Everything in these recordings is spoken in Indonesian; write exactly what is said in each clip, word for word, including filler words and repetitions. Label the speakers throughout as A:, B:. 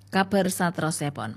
A: Kabar satrosipun.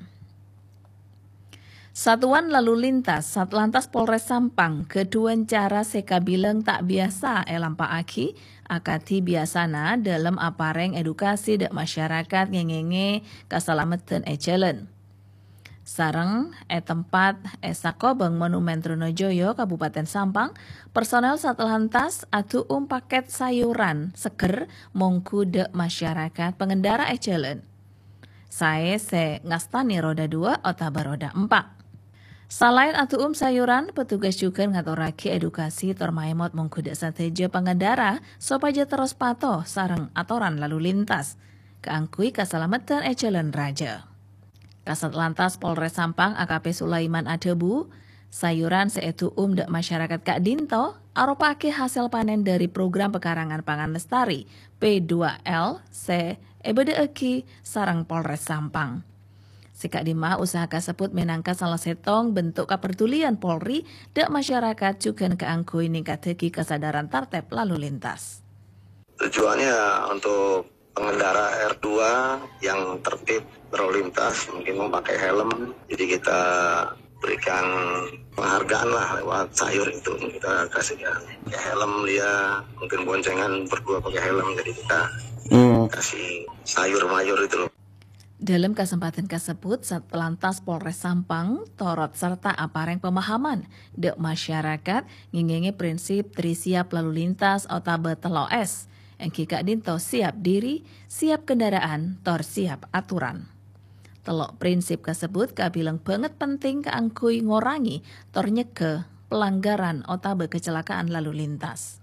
A: Satuan Lalu Lintas Satlantas Polres Sampang keduancara sekabilang tak biasa elampaaki akati biasana dalam apareng edukasi dek masyarakat ngengenge kasalamatan e jalan. Sareng e tempat e Sakobeng Monumen Trunojoyo Kabupaten Sampang, personel Satlantas atu um paket sayuran seger mongku dek masyarakat pengendara e jalan. Saya se ngastani roda dua otaba roda empat. Selain atu um sayuran, petugas juga ngaturake edukasi termaemot mengkuda sateja pengendara supaya terus patuh sareng atoran lalu lintas. Keangkui keselamatan e jalan raja. Kasat Lantas Polres Sampang A K P Sulaiman Adebu, sayuran seetu um dek masyarakat Kak Dinto, aropake hasil panen dari program pekarangan pangan lestari P dua L se ebede eki sarang Polres Sampang. Sikak dima usaha kasebut menangka salah setong bentuk kepedulian Polri dek masyarakat juga keangkui ningkateki kesadaran tartib lalu lintas.
B: Tujuannya untuk pengendara R dua yang tertib berlalu lintas mungkin memakai helm, jadi kita berikan penghargaan lah lewat sayur itu, kita kasih ya pakai helm dia, mungkin boncengan berdua pakai helm, jadi kita hmm. kasih sayur mayur itu loh.
A: Dalam kesempatan tersebut, Satlantas Polres Sampang torot serta apareng pemahaman dek masyarakat ngingenge prinsip tri siap lalu lintas otabe telo es. Engki Kak Dinto siap diri, siap kendaraan, tor siap aturan. Telok prinsip tersebut kabilang banget penting keangkui ngorangi tor nyeke pelanggaran otabe kecelakaan lalu lintas.